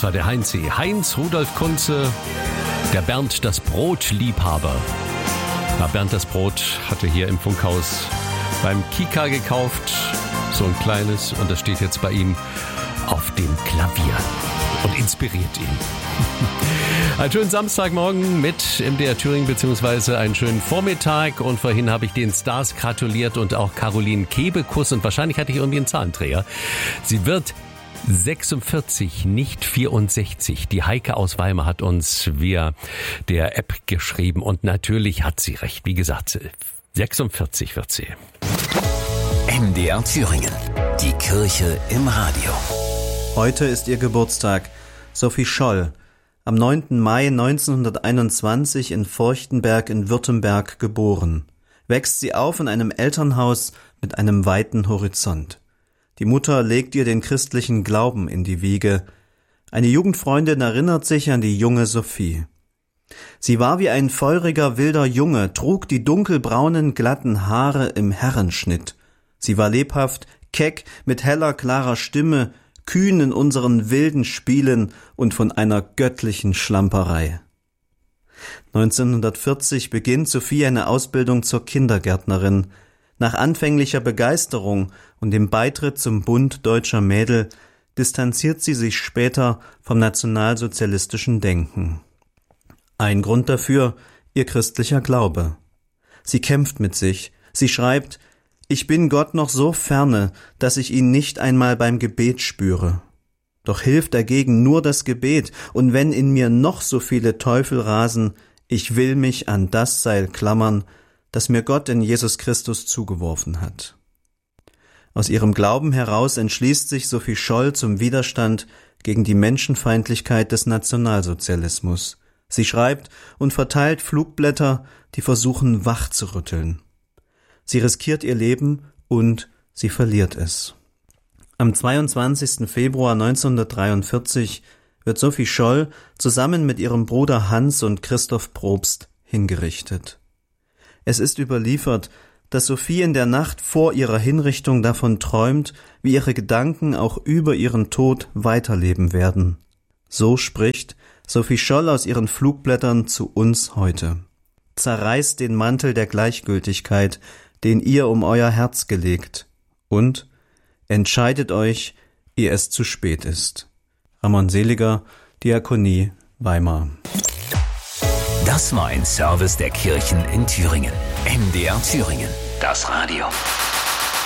Das war der Heinzi. Heinz Rudolf Kunze, der Bernd das Brot-Liebhaber. Na, Bernd das Brot hatte hier im Funkhaus beim Kika gekauft. So ein kleines. Und das steht jetzt bei ihm auf dem Klavier und inspiriert ihn. Einen schönen Samstagmorgen mit MDR Thüringen, beziehungsweise einen schönen Vormittag. Und vorhin habe ich den Stars gratuliert und auch Caroline Kebekus. Und wahrscheinlich hatte ich irgendwie einen Zahlendreher. Sie wird 46, nicht 64. Die Heike aus Weimar hat uns via der App geschrieben. Und natürlich hat sie recht. Wie gesagt, 46 wird sie. MDR Thüringen. Die Kirche im Radio. Heute ist ihr Geburtstag. Sophie Scholl. Am 9. Mai 1921 in Forchtenberg in Württemberg geboren. Wächst sie auf in einem Elternhaus mit einem weiten Horizont. Die Mutter legt ihr den christlichen Glauben in die Wiege. Eine Jugendfreundin erinnert sich an die junge Sophie. Sie war wie ein feuriger, wilder Junge, trug die dunkelbraunen, glatten Haare im Herrenschnitt. Sie war lebhaft, keck, mit heller, klarer Stimme, kühn in unseren wilden Spielen und von einer göttlichen Schlamperei. 1940 beginnt Sophie eine Ausbildung zur Kindergärtnerin. Nach anfänglicher Begeisterung und dem Beitritt zum Bund Deutscher Mädel distanziert sie sich später vom nationalsozialistischen Denken. Ein Grund dafür, ihr christlicher Glaube. Sie kämpft mit sich. Sie schreibt: Ich bin Gott noch so ferne, dass ich ihn nicht einmal beim Gebet spüre. Doch hilft dagegen nur das Gebet, und wenn in mir noch so viele Teufel rasen, ich will mich an das Seil klammern, das mir Gott in Jesus Christus zugeworfen hat. Aus ihrem Glauben heraus entschließt sich Sophie Scholl zum Widerstand gegen die Menschenfeindlichkeit des Nationalsozialismus. Sie schreibt und verteilt Flugblätter, die versuchen, wach zu rütteln. Sie riskiert ihr Leben und sie verliert es. Am 22. Februar 1943 wird Sophie Scholl zusammen mit ihrem Bruder Hans und Christoph Probst hingerichtet. Es ist überliefert, dass Sophie in der Nacht vor ihrer Hinrichtung davon träumt, wie ihre Gedanken auch über ihren Tod weiterleben werden. So spricht Sophie Scholl aus ihren Flugblättern zu uns heute. Zerreißt den Mantel der Gleichgültigkeit, den ihr um euer Herz gelegt, und entscheidet euch, ehe es zu spät ist. Ramon Seliger, Diakonie, Weimar. Das war ein Service der Kirchen in Thüringen. MDR Thüringen. Das Radio.